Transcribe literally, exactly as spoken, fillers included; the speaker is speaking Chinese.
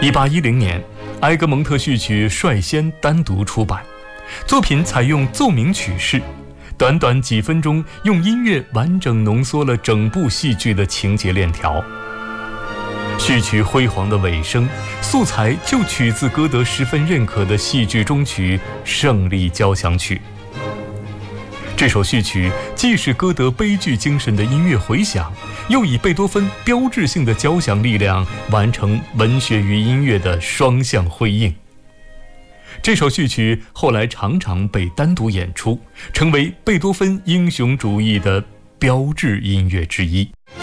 一八一零年，埃格蒙特序曲率先单独出版，作品采用奏鸣曲式，短短几分钟，用音乐完整浓缩了整部戏剧的情节链条。序曲辉煌的尾声，素材就取自歌德十分认可的戏剧终曲《胜利交响曲》。这首序曲既是歌德悲剧精神的音乐回响，又以贝多芬标志性的交响力量完成文学与音乐的双向辉映。这首序曲后来常常被单独演出，成为贝多芬英雄主义的标志音乐之一。